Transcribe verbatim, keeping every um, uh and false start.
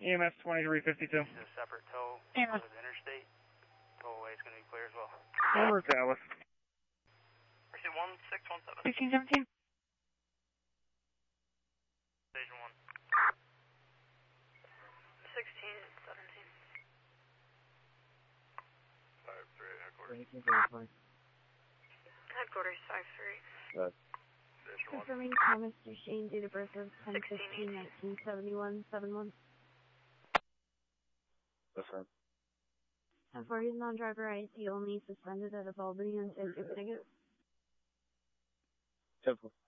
E M S twenty-three fifty-two. This is a separate tow Yeah. over the interstate. Tow away is going to be clear as well. Over to Alice. Pursuit one six one seven. sixteen seventeen. Station one. sixteen seventeen. five three, headquarters. Headquarters five three. Station one. Confirming Thomas Duchesne, date of birth of ten fifteen nineteen seventy-one, seven one. That's right. ten forty is non-driver I C only, suspended at Albany until ticket. ten four.